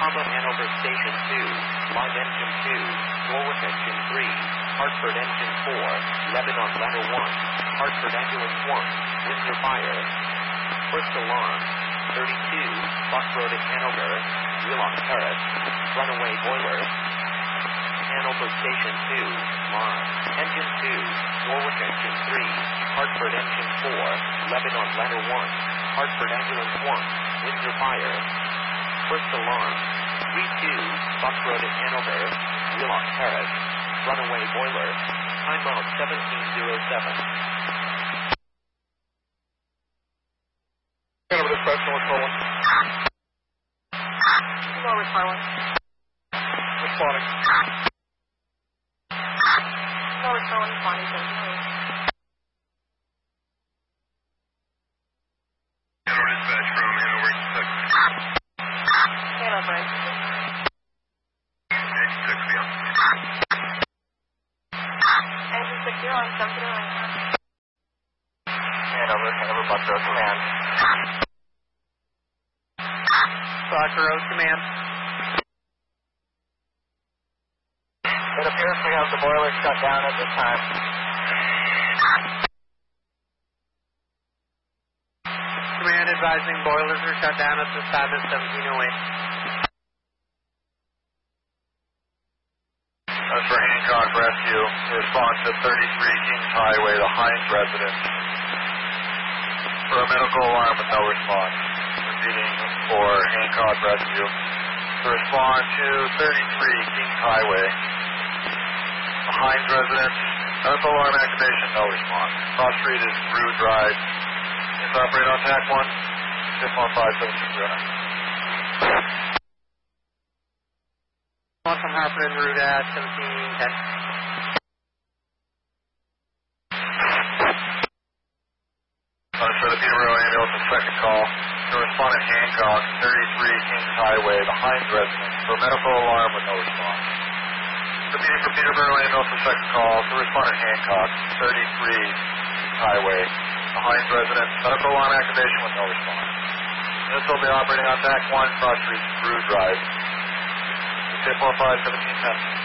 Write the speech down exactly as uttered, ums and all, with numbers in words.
Trauma Hanover Station two, Live Engine two, Warwick Engine three, Hartford Engine four, Lebanon Ladder one, Hartford Ambulance one, Windsor Fire. First alarm, thirty-two, Buck Road at Hanover, Wheelock Terrace, runaway boiler. Hanover Station two, Live Engine two, Warwick Engine three, Hartford Engine four, Lebanon Ladder one, Hartford Ambulance one, Windsor Fire. First alarm, three two, Buck Road at Hanover, Wheelock Terrace, runaway boiler, timeout seventeen oh seven. Hanover dispatch, North Carolina. North Carolina. Responding. North Carolina, responding. Hanover dispatch from Hanover, Texas. Hanover. Engine six, beyond. Engine six, you're on seven oh nine. Hanover, Hanover, Buck Road Command. Buck Road Command. It appears we have the boiler shut down at this time. Command advising boilers are shut down at this time at seventeen oh eight. That's for Hancock Rescue. Response to thirty-three Kings Highway, the Hines residence. For a medical alarm with no response. Repeating for Hancock Rescue. To respond to thirty-three Kings Highway, the Hines residence. Medical alarm activation, no response. Cross street is Rue Drive. It's operate on TAC one, six one five seven two zero nine. One from Hartford en route at seventeen ten. For the Peterborough ambulance, a second call to respond at Hancock, thirty-three Kings Highway, the Hines residence, for medical alarm with no response. Repeating for Peterborough ambulance, a second call to respond at Hancock, thirty-three Kings Highway, the Hines residence, medical alarm activation with no response. This will be operating on TAC one, Cross Street, Brew Drive. six one five seventeen ten.